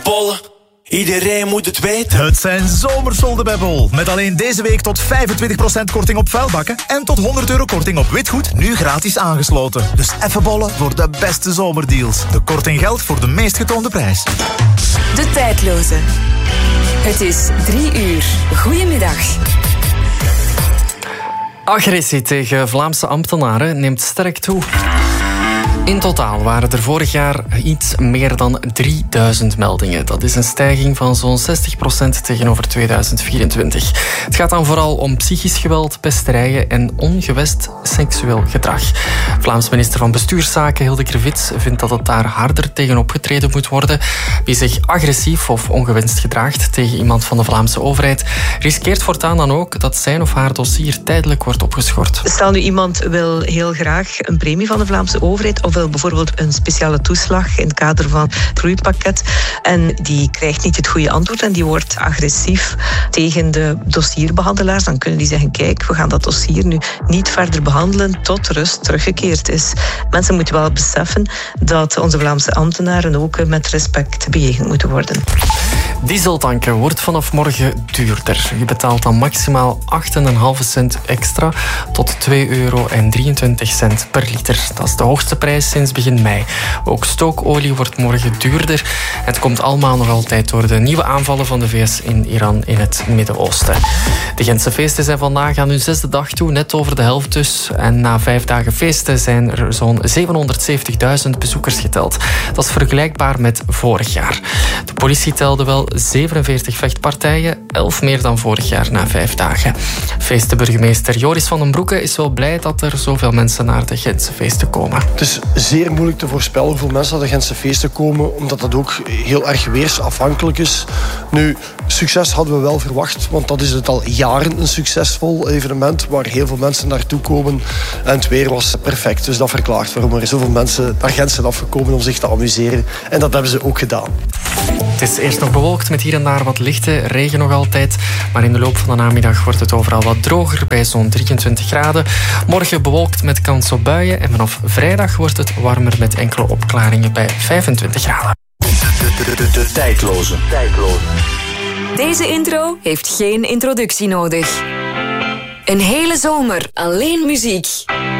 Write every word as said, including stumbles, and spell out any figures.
bollen. Iedereen moet het weten. Het zijn zomersolden bij Bol. Met alleen deze week tot vijfentwintig procent korting op vuilbakken en tot honderd euro korting op witgoed, nu gratis aangesloten. Dus even bollen voor de beste zomerdeals. De korting geldt voor de meest getoonde prijs. De tijdloze. Het is drie uur. Goedemiddag. Agressie tegen Vlaamse ambtenaren neemt sterk toe. In totaal waren er vorig jaar iets meer dan drieduizend meldingen. Dat is een stijging van zo'n zestig procent tegenover tweeduizend vierentwintig. Het gaat dan vooral om psychisch geweld, pesterijen en ongewest seksueel gedrag. Vlaams minister van Bestuurszaken Hilde Krevits vindt dat het daar harder tegen opgetreden moet worden. Wie zich agressief of ongewenst gedraagt tegen iemand van de Vlaamse overheid, riskeert voortaan dan ook dat zijn of haar dossier tijdelijk wordt opgeschort. Stel nu iemand wil heel graag een premie van de Vlaamse overheid of wil bijvoorbeeld een speciale toeslag in het kader van het groeipakket en die krijgt niet het goede antwoord en die wordt agressief tegen de dossierbehandelaars, dan kunnen die zeggen, kijk, we gaan dat dossier nu niet verder behandelen tot rust teruggekeerd is. Mensen moeten wel beseffen dat onze Vlaamse ambtenaren ook met respect bejegend moeten worden. Dieseltanken wordt vanaf morgen duurder. Je betaalt dan maximaal acht komma vijf cent extra tot twee euro en drieëntwintig cent per liter. Dat is de hoogste prijs sinds begin mei. Ook stookolie wordt morgen duurder. Het komt allemaal nog altijd door de nieuwe aanvallen van de V S in Iran in het Midden-Oosten. De Gentse feesten zijn vandaag aan hun zesde dag toe, net over de helft dus. En na vijf dagen feesten zijn er zo'n zevenhonderdzeventigduizend bezoekers geteld. Dat is vergelijkbaar met vorig jaar. De politie telde wel zevenenveertig vechtpartijen, elf meer dan vorig jaar na vijf dagen. Feestenburgemeester Joris van den Broeke is wel blij dat er zoveel mensen naar de Gentse feesten komen. Het is zeer moeilijk te voorspellen hoeveel mensen naar de Gentse feesten komen, omdat dat ook heel erg weersafhankelijk is. Nu, succes hadden we wel verwacht, want dat is het al jaren een succesvol evenement waar heel veel mensen naartoe komen. En het weer was perfect, dus dat verklaart waarom er zoveel mensen naar Gent zijn afgekomen om zich te amuseren. En dat hebben ze ook gedaan. Het is eerst nog bewolkt met hier en daar wat lichte regen nog altijd. Maar in de loop van de namiddag wordt het overal wat droger bij zo'n drieëntwintig graden. Morgen bewolkt met kans op buien. En vanaf vrijdag wordt het warmer met enkele opklaringen bij vijfentwintig graden. De, de, de, de, de tijdloze. tijdloze. Deze intro heeft geen introductie nodig. Een hele zomer alleen muziek.